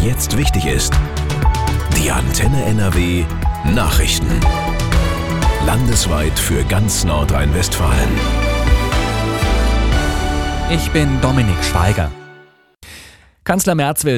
jetzt wichtig ist. Die Antenne NRW Nachrichten. Landesweit für ganz Nordrhein-Westfalen. Ich bin Dominik Schweiger. Kanzler Merz will